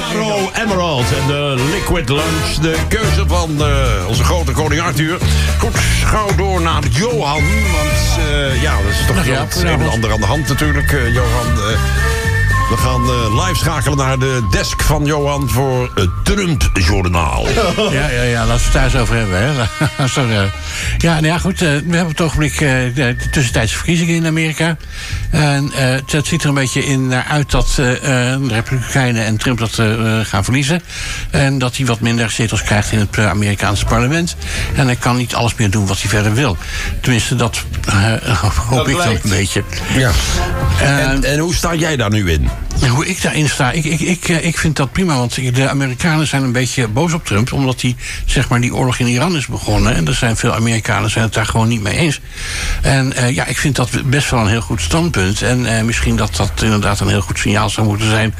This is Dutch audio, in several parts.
Caro Emerald en de Liquid Lunch. De keuze van onze grote koning Arthur. Goed, gauw door naar Johan. Want dat is toch het een en ander aan de hand natuurlijk. Johan, we gaan live schakelen naar de desk van Johan voor het Trump-journaal. Ja, laten we het daar eens over hebben. Hè. Goed. We hebben op het ogenblik de tussentijdse verkiezingen in Amerika. En het ziet er een beetje naar uit dat de Republikeinen en Trump dat gaan verliezen. En dat hij wat minder zetels krijgt in het Amerikaanse parlement. En hij kan niet alles meer doen wat hij verder wil. Tenminste, dat hoop ik dan een beetje. Ja. En hoe sta jij daar nu in? Hoe ik daarin sta, ik vind dat prima. Want de Amerikanen zijn een beetje boos op Trump, omdat hij, zeg maar, die oorlog in Iran is begonnen. En er zijn veel Amerikanen zijn het daar gewoon niet mee eens. En ik vind dat best wel een heel goed standpunt. En misschien dat inderdaad een heel goed signaal zou moeten zijn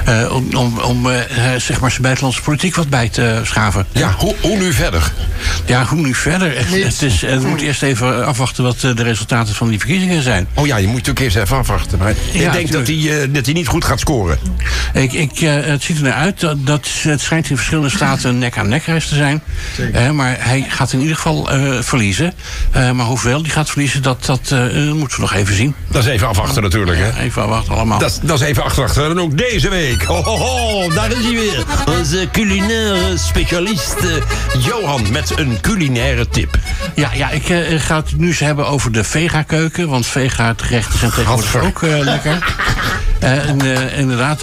om zeg maar zijn buitenlandse politiek wat bij te schaven. Ja, hoe nu verder? Ja, hoe nu verder? We moeten eerst even afwachten wat de resultaten van die verkiezingen zijn. Oh ja, je moet natuurlijk eerst even afwachten. Maar ik denk dat hij niet goed gaat scoren. Het ziet er naar uit dat het schijnt in verschillende staten nek aan nek race te zijn. Maar hij gaat in ieder geval verliezen. Maar hoeveel die gaat verliezen, dat moeten we nog even zien. Dat is even afwachten natuurlijk, hè? Even afwachten allemaal. Dat is even afwachten. En ook deze week. Daar is hij weer. Onze culinaire specialist Johan met een culinaire tip. Ja, ik ga het nu eens hebben over de vega-keuken. Want vega-gerechten zijn tegenwoordig ook lekker. Inderdaad.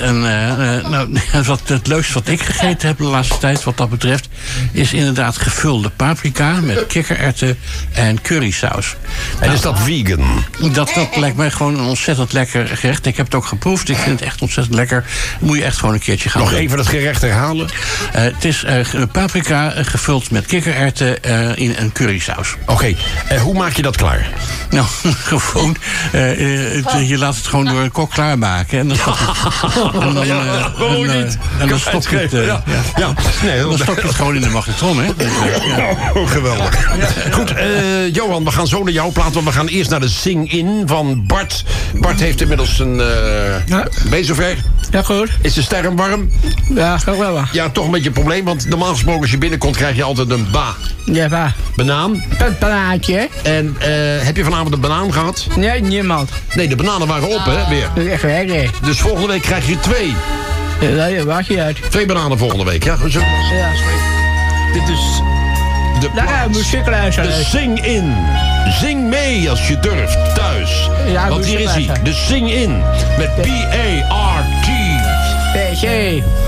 Het leukste wat ik gegeten heb de laatste tijd, wat dat betreft, is inderdaad gevulde paprika met kikkererwten en currysaus. En is dat vegan? Dat lijkt mij gewoon een ontzettend lekker gerecht. Ik heb het ook geproefd. Ik vind het echt ontzettend lekker. Moet je echt gewoon een keertje gaan doen. Nog even het gerecht herhalen? Het is paprika gevuld met kikkererwten in een currysaus. Oké. Hoe maak je dat klaar? Nou, gewoon. Je laat het gewoon door een kok klaarmaken. En dan stop je het gewoon in de magnetron, hè? Geweldig. Goed, Johan, we gaan zo naar jou praten, want we gaan eerst naar de Sing-In van Bart. Bart heeft inmiddels een... Ben je zover? Ja, goed. Is de sterren warm? Ja, gaat wel. Ja, toch een beetje een probleem, want normaal gesproken als je binnenkomt krijg je altijd een Ja, ba. Banaan. Een banaantje. En heb je vanavond een banaan gehad? Nee, niemand. Nee, de bananen waren op, hè, weer. Dat is echt weg, hè. Dus volgende week krijg je 2. Ja, wacht je uit. 2 bananen volgende week, ja? Zo. Ja. Dit is de plaats. De Sing-In. Zing mee als je durft, thuis. Ja, want hier is hij, de Sing-In. Met B-A-R-T. PC.